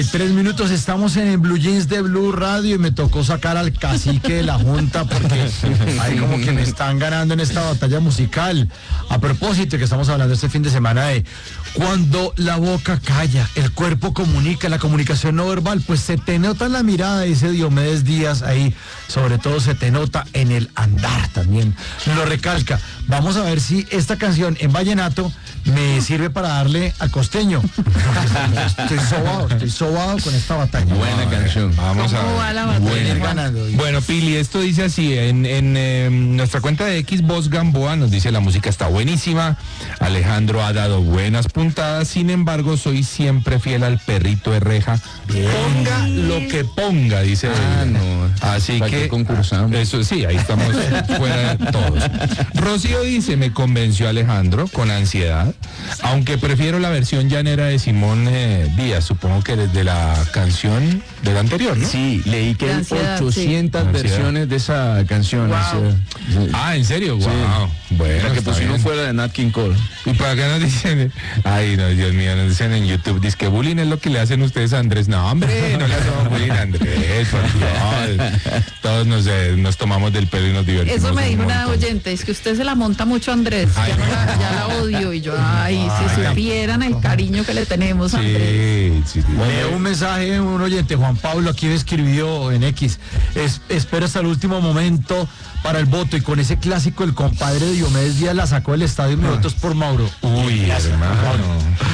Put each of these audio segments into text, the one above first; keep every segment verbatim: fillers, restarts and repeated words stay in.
Tres minutos, estamos en el Blue Jeans de Blue Radio y me tocó sacar al cacique de la junta porque ahí como que me están ganando en esta batalla musical. A propósito, que estamos hablando este fin de semana de cuando la boca calla, el cuerpo comunica, la comunicación no verbal, pues se te nota en la mirada, dice Diomedes Díaz ahí, sobre todo se te nota en el andar también, lo recalca. Vamos a ver si esta canción en vallenato me sirve para darle al costeño. Estoy sobado, estoy sobado con esta batalla. Buena canción. Vamos a va la batalla? Buena ganando. Bueno, Pili, esto dice así, en, en eh, nuestra cuenta de X, Voz Gamboa nos dice: la música está buenísima, Alejandro ha dado buenas puntadas, sin embargo soy siempre fiel al perrito de reja. Bien. Ponga lo que ponga, dice. Ah, no. Así ¿Para que qué concursamos? Eso sí, ahí estamos fuera de todos. Rocío dice: me convenció Alejandro con ansiedad, aunque prefiero la versión llanera de Simón eh, Díaz, supongo que desde la canción del anterior, ¿no? Sí, leí que De hay ansiedad, ochocientas sí. versiones de esa canción. Wow. Ansiedad. Sí. Ah, ¿en serio? Wow. Sí. Bueno, La que está pusieron bien. fuera de Nat King Cole. Y para acá nos dicen, ay no, Dios mío, nos dicen en YouTube, dice que bullying es lo que le hacen ustedes a Andrés. No, hombre, no le hacemos bullying a Andrés, por Dios. Todos nos, eh, nos tomamos del pelo y nos divertimos. Eso me un dijo una montón. oyente, es que usted se la monta mucho a Andrés, Ay, ya, no no. la, ya la odio, y yo, ay, si supieran el cariño que le tenemos a Andrés. Sí, sí, sí. Leo un mensaje de un oyente, Juan Pablo, aquí me escribió en X. Es, espero hasta el último momento para el voto y con ese clásico el compadre Diomedes Díaz la sacó del estadio y votos por Mauro. Uy, hermano.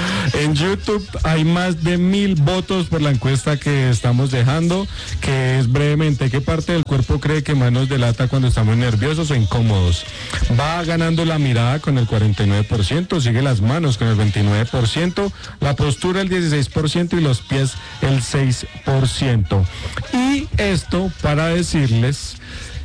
En YouTube hay más de mil votos por la encuesta que estamos dejando, que es brevemente: ¿qué parte del cuerpo cree que más nos delata cuando estamos nerviosos o incómodos? Va ganando la mirada con el cuarenta y nueve por ciento, sigue las manos con el veintinueve por ciento, la postura el dieciséis por ciento y los pies el seis por ciento. Y esto para decirles